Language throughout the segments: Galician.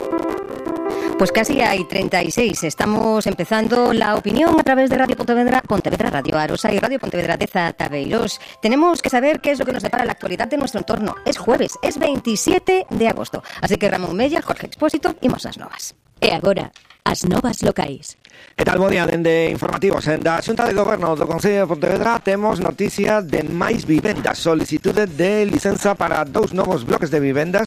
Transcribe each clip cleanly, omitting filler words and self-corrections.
Pues casi hay 36. Estamos empezando la opinión a través de Radio Pontevedra, Pontevedra Radio Arosa y Radio Pontevedra de Zatabeirós. Tenemos que saber qué es lo que nos depara la actualidad de nuestro entorno. Es jueves, es 27 de agosto. Así que Ramón Mella, Jorge Expósito, imos as novas. E agora, as novas locais. Que tal, bo día, dende informativos. Da Xunta de Goberno do Concello de Pontevedra temos noticia de máis vivendas. Solicitude de licenza para 2 novos bloques de vivendas,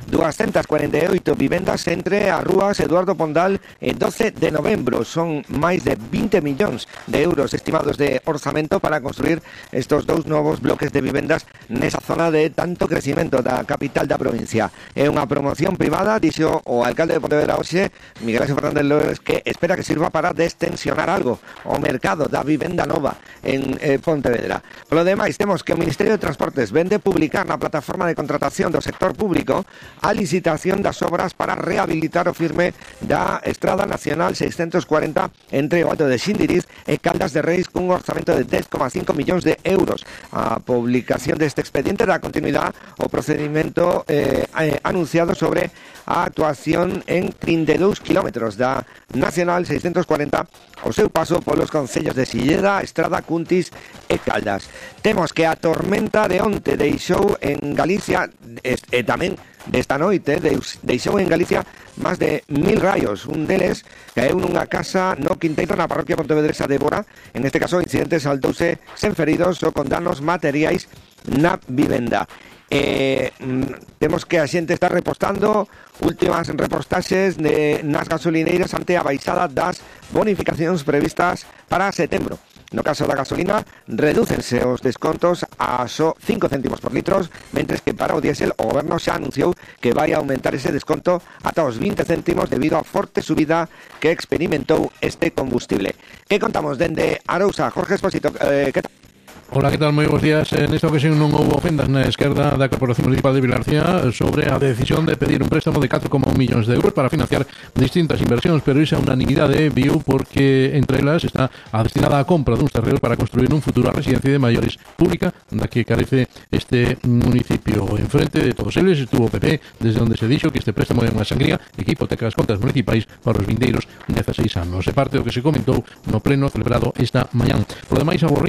248 vivendas entre as rúas Eduardo Pondal e 12 de novembro. Son máis de 20 millóns de euros estimados de orzamento para construir estos 2 novos bloques de vivendas nesa zona de tanto crecimento da capital da provincia. É unha promoción privada, dixo o alcalde de Pontevedra hoxe, Miguel Ángel Fernández López, que espera que sirva para destensionar algo o mercado da vivenda nova en Pontevedra. Por lo demais, temos que o Ministerio de Transportes vende publicar na plataforma de contratación do sector público a licitación das obras para rehabilitar o firme da Estrada Nacional 640 entre o Alto de Xindiriz e Caldas de Reis cun orzamento de 10,5 millóns de euros. A publicación deste expediente dá continuidade ao procedimento anunciado sobre a actuación en 32 kilómetros da Nacional 640 ao seu paso polos concellos de Silleda, Estrada, Cuntis e Caldas. Temos que a tormenta de onte deixou en Galicia e tamén desta noite deixou en Galicia máis de 1000 raios. Un deles caeu nunha casa no Quinteiro na parroquia pontevedresa de Bora. En este caso, o incidente saltouse sen feridos ou con danos materiais na vivenda. Temos que a xente está repostando últimas repostaxes nas gasolineiras ante a baixada das bonificacións previstas para setembro. No caso da gasolina, redúcense os descontos a só 5 céntimos por litros, mentres que para o diésel o goberno xa anunciou que vai aumentar ese desconto ata os 20 céntimos debido á forte subida que experimentou este combustible. Que contamos dende Arousa? Jorge Expósito, que tal? Hola, que tal? Moi bons días. Nesta ocasión non houve ofendas na esquerda da Corporación Municipal de Vilarcea sobre a decisión de pedir un préstamo de 4,1 millóns de euros para financiar distintas inversións, pero esa unanimidade viu porque entre elas está a destinada á compra duns terreos para construir un futuro a residencia de maiores pública da que carece este municipio. En frente de todos eles estuvo o PP, desde onde se dixo que este préstamo é unha sangría e que hipoteca as contas municipais para os vindeiros 16 anos. E parte do que se comentou no pleno celebrado esta mañán. Por demais,